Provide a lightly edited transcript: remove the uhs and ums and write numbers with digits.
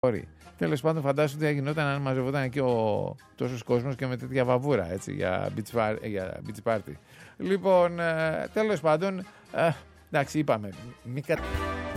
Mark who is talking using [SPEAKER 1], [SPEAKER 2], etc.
[SPEAKER 1] Τέλος πάντων, φαντάσου τι θα γινόταν αν μαζευόταν εκεί τόσος κόσμος και με τέτοια βαβούρα, έτσι, για beach party. Λοιπόν, τέλος πάντων, εντάξει, είπαμε,